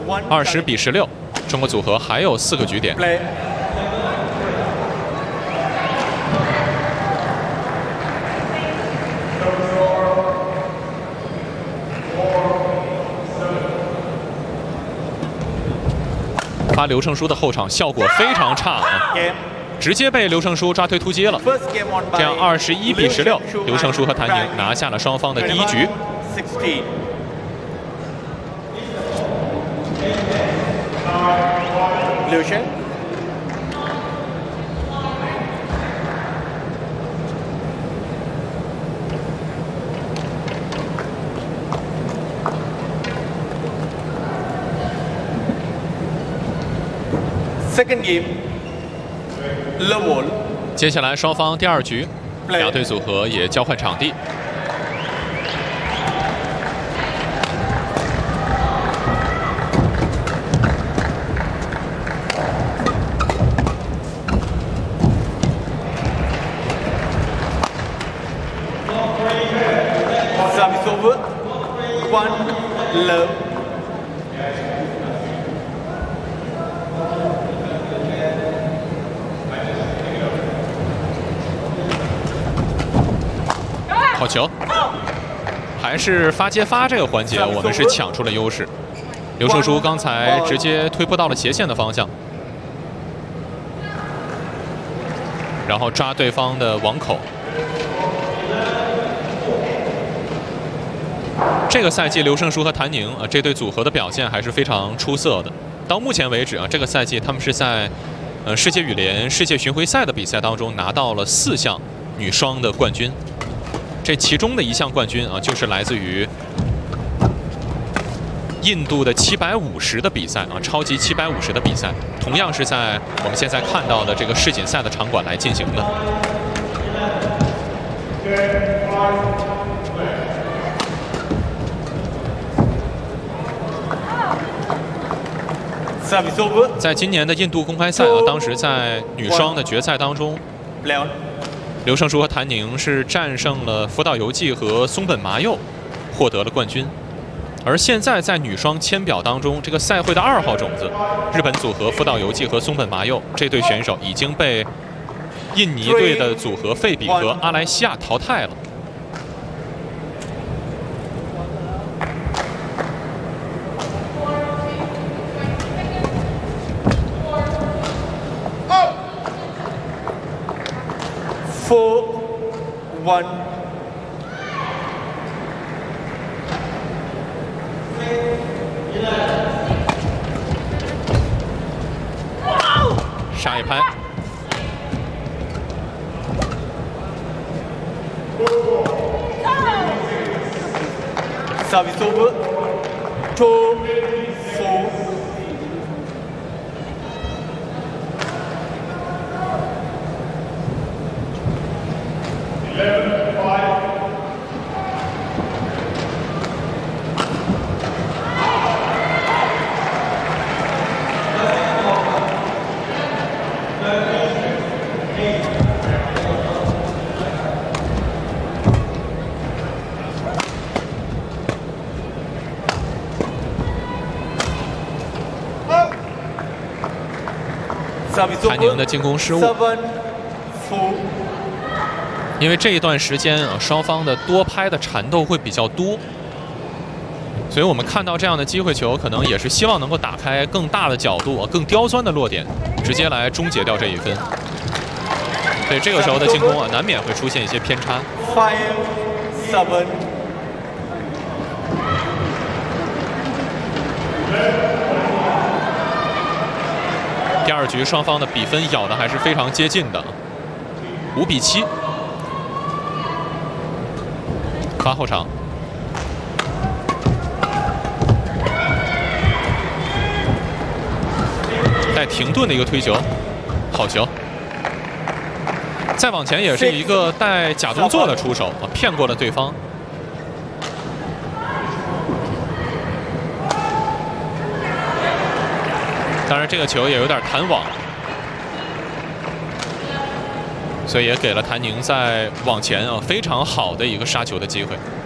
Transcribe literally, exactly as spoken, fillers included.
二十比十六，中国组合还有四个局点。发刘胜书的后场效果非常差啊，直接被刘胜书抓推突击了。这样二十一比十六，刘胜书和谭宁拿下了双方的第一局。 刘胜。 Second game, level。 接下来双方第二局，两队组合也交换场地。 Service over, one love。 好球，还是发接发这个环节，我们是抢出了优势。刘胜书刚才直接推扑到了斜线的方向，然后抓对方的网口。这个赛季刘胜书和谭宁啊这对组合的表现还是非常出色的。到目前为止啊，这个赛季他们是在呃世界羽联世界巡回赛的比赛当中拿到了四项女双的冠军。 这其中的一项冠军啊，就是来自于印度的七百五十的比赛啊，超级七百五十的比赛，同样是在我们现在看到的这个世锦赛的场馆来进行的。在今年的印度公开赛啊，当时在女双的决赛当中。 刘胜书和谭宁是战胜了福岛由纪和松本麻佑，获得了冠军。而现在在女双签表当中，这个赛会的二号种子，日本组合福岛由纪和松本麻佑这对选手已经被印尼队的组合费比和阿莱西亚淘汰了。 Four, one. Wow. 杀一拍。 Service over. Two, four. Service over. 谭宁的进攻失误。 Seven, four. 因为这一段时间啊，双方的多拍的缠斗会比较多，所以我们看到这样的机会球，可能也是希望能够打开更大的角度、更刁钻的落点，直接来终结掉这一分。所以这个时候的进攻啊，难免会出现一些偏差。 Five, seven. 第二局双方的比分咬的还是非常接近的，五比七。 发后场，带停顿的一个推球，好球。再往前也是一个带假动作的出手啊，骗过了对方。当然，这个球也有点弹网，所以也给了谭宁在网前啊非常好的一个杀球的机会。